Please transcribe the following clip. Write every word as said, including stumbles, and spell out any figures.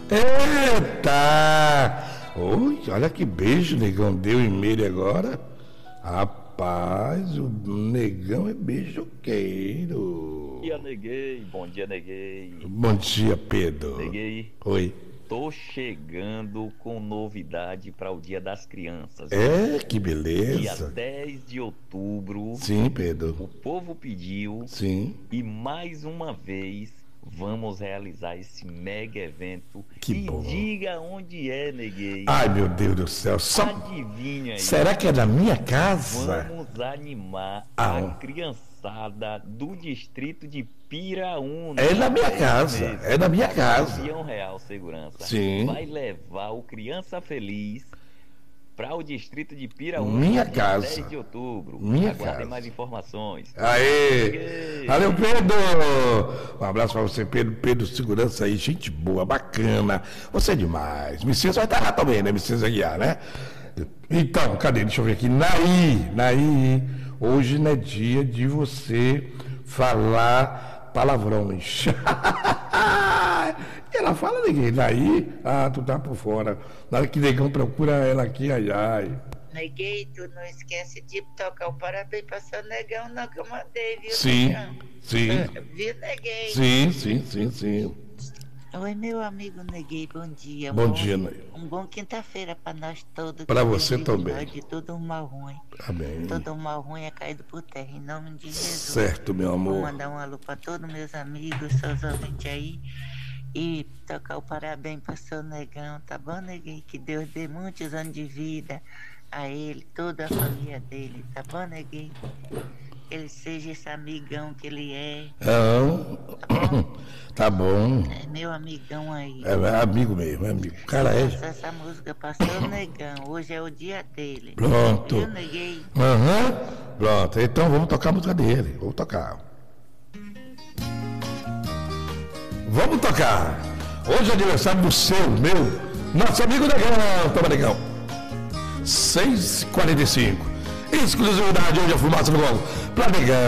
Eita! Oi, olha que beijo, negão, deu e-mail agora. Rapaz, o negão é beijoqueiro. Bom dia, neguei. Bom dia, neguei. Bom dia, Pedro. Neguei. Oi. Tô chegando com novidade para o Dia das Crianças. É, que Dia beleza. dez de outubro. Sim, Pedro. O povo pediu. Sim. E mais uma vez vamos realizar esse mega evento. Que e bom. diga onde é, neguei. Ai, meu Deus do céu. Só... Adivinha aí. Será que é na minha casa? Vamos animar Ah. a criançada do distrito de Piraúna. É na minha É casa, mesmo. é na minha A casa. Gavião Real Segurança Sim. vai levar o Criança Feliz para o distrito de Piraúna. Minha dia casa. dez de outubro. Minha Aguardem casa. mais informações. Aê! Valeu, Pedro! Um abraço pra você, Pedro. Pedro, segurança aí, gente boa, bacana. Você é demais. Messias vai estar lá também, né? Messias Aguiar, né? Então, cadê? Deixa eu ver aqui. Naí, Naí, hoje não é dia de você falar palavrões. Ela fala, ninguém. Naí, ah, tu tá por fora. Na hora que negão procura ela aqui, ai, ai. Neguei, tu não esquece de tocar o parabéns para seu negão, não, que eu mandei, viu? Sim, negão? sim. Ah, viu, neguei? Sim, sim, sim, sim. Oi, meu amigo Neguei, bom dia. Um Bom dia, Ney. Um bom quinta-feira para nós todos. Pra que você Deus também. livre De todo mal ruim. Amém. Todo mal ruim é caído por terra, em nome de Jesus. Certo, meu Vou amor. mandar um alô para todos meus amigos, seus ouvintes aí. E tocar o parabéns para seu negão, tá bom, Neguei? Que Deus dê muitos anos de vida a ele, toda a família dele, tá bom, Neguei? Que ele seja esse amigão que ele é. Ah, tá bom. É meu amigão aí. É, é amigo mesmo, é amigo. O cara é. Passa essa música pra seu negão. Hoje é o dia dele. Pronto. Viu, Neguei? Aham. Pronto, então vamos tocar a música dele. Vamos tocar. Vamos tocar. Hoje é aniversário do seu, meu, nosso amigo Negão. Toma, Negão. seis e quarenta e cinco. Exclusividade hoje a fumaça no gol. Pra Negão.